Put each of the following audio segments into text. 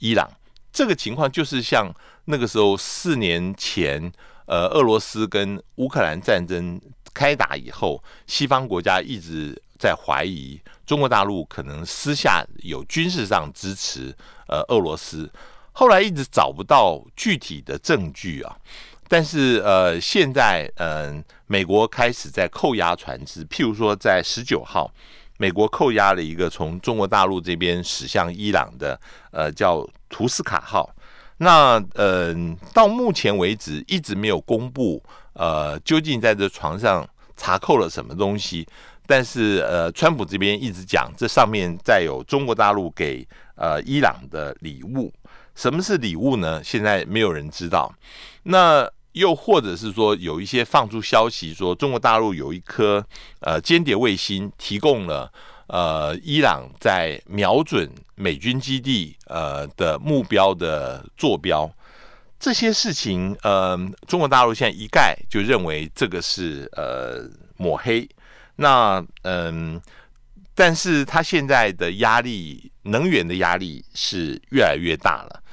伊朗。这个情况就是像那个时候4年前，俄罗斯跟乌克兰战争开打以后，西方国家一直在怀疑中国大陆可能私下有军事上支持俄罗斯，后来一直找不到具体的证据啊。但是现在美国开始在扣押船只，譬如说在19号，美国扣押了一个从中国大陆这边驶向伊朗的叫图斯卡号。那到目前为止一直没有公布究竟在这船上查扣了什么东西。但是川普这边一直讲这上面载有中国大陆给伊朗的礼物。什么是礼物呢？现在没有人知道。那又或者是说有一些放出消息说中国大陆有一颗间谍卫星提供了伊朗在瞄准美军基地的目标的坐标。这些事情中国大陆现在一概就认为这个是抹黑。那但是他现在的压力，能源的压力是越来越大了。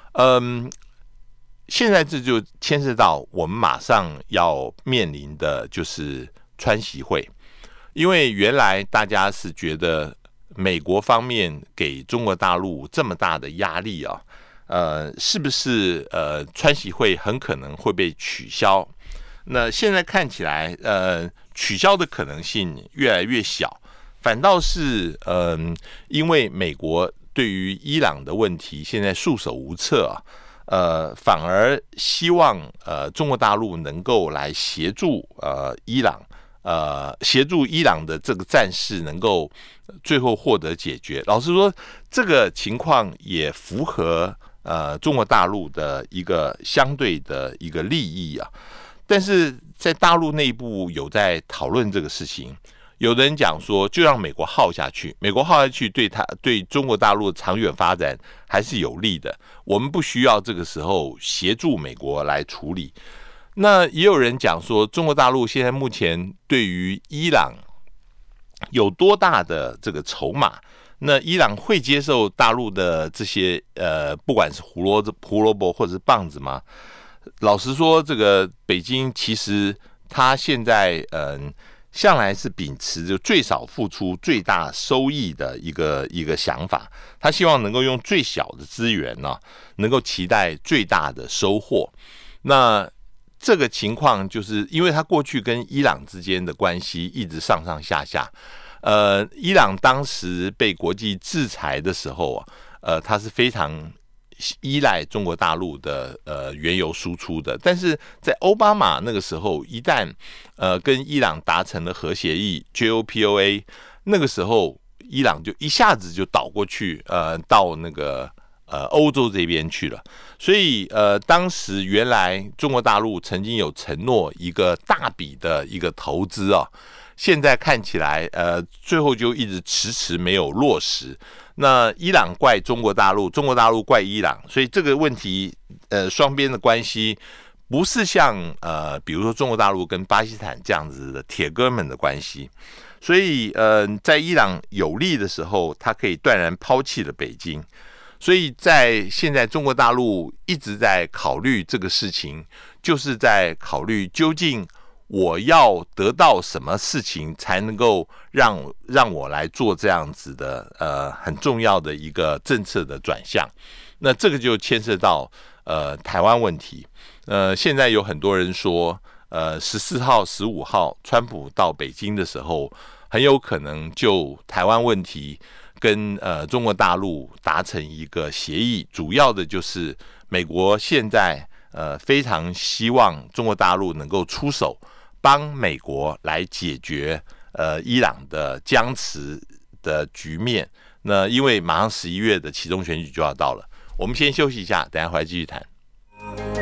现在这就牵涉到我们马上要面临的就是川习会。因为原来大家是觉得美国方面给中国大陆这么大的压力啊，是不是川习会很可能会被取消？那现在看起来取消的可能性越来越小，反倒是因为美国对于伊朗的问题现在束手无策啊。反而希望中国大陆能够来协助伊朗，协助伊朗的这个战事能够最后获得解决。老实说，这个情况也符合中国大陆的一个相对的一个利益啊。但是在大陆内部有在讨论这个事情。有的人讲说，就让美国耗下去，美国耗下去对中国大陆的长远发展还是有利的，我们不需要这个时候协助美国来处理。那也有人讲说，中国大陆现在目前对于伊朗有多大的这个筹码？那伊朗会接受大陆的这些不管是胡萝卜或者是棒子吗？老实说，这个北京其实他现在向来是秉持着最少付出最大收益的一个想法，他希望能够用最小的资源呢，能够期待最大的收获。那这个情况就是因为他过去跟伊朗之间的关系一直上上下下，伊朗当时被国际制裁的时候他是非常依赖中国大陆的原油输出的。但是在奥巴马那个时候，一旦跟伊朗达成了核协议 JOPOA， 那个时候伊朗就一下子就倒过去到那个欧洲这边去了。所以当时原来中国大陆曾经有承诺一个大笔的一个投资啊，现在看起来最后就一直迟没有落实。那伊朗怪中国大陆，中国大陆怪伊朗，所以这个问题双边的关系不是像比如说中国大陆跟巴基斯坦这样子的铁哥们的关系。所以在伊朗有利的时候，他可以断然抛弃了北京。所以在现在中国大陆一直在考虑这个事情，就是在考虑究竟我要得到什么事情才能够让我来做这样子的很重要的一个政策的转向。那这个就牵涉到台湾问题。现在有很多人说14号15号川普到北京的时候，很有可能就台湾问题跟中国大陆达成一个协议。主要的就是美国现在非常希望中国大陆能够出手帮美国来解决伊朗的僵持的局面。那因为马上11月的期中选举就要到了，我们先休息一下，等一下回来继续谈。